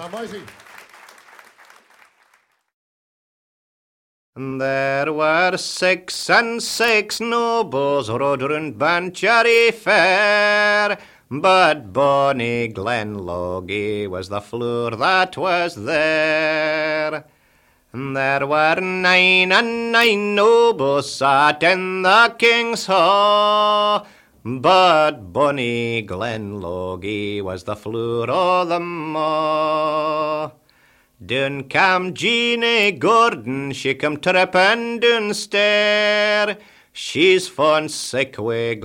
Moisey. There were 6 and 6 nobles rode round Banchory Fair, but bonny Glenloggie was the floor that was there. There were 9 and 9 nobles sat in the king's hall, but bonny Glenloggie was the floor o' them all. Down cam Jeanie Gordon, she come trippin' down stair. She's fond sick wi'